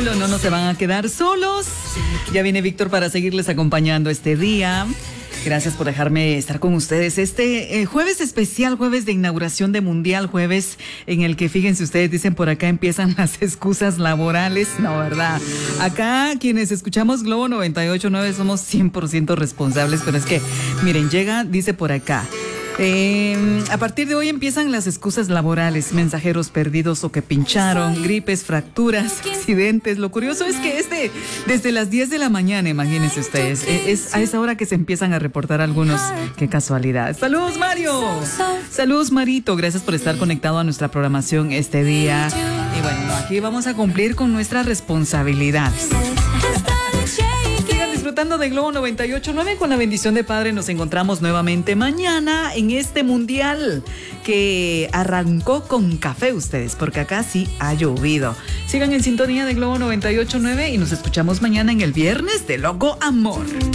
Paulo, no se van a quedar solos. Ya viene Víctor para seguirles acompañando este día. Gracias por dejarme estar con ustedes. Este jueves especial, jueves de inauguración de Mundial, jueves en el que, fíjense ustedes, dicen por acá empiezan las excusas laborales. No, ¿verdad? Acá quienes escuchamos Globo 98.9 somos 100% responsables, pero es que, miren, dice por acá. A partir de hoy empiezan las excusas laborales, mensajeros perdidos o que pincharon, gripes, fracturas, accidentes. Lo curioso es que desde las 10 de la mañana, imagínense ustedes, es a esa hora que se empiezan a reportar algunos. Qué casualidad. ¡Saludos, Mario! ¡Saludos, Marito! Gracias por estar conectado a nuestra programación este día. Y bueno, aquí vamos a cumplir con nuestras responsabilidades. Disfrutando de Globo 98.9, con la bendición de Padre nos encontramos nuevamente mañana en este Mundial que arrancó con café ustedes, porque acá sí ha llovido. Sigan en sintonía de Globo 98.9 y nos escuchamos mañana en el Viernes de Loco Amor.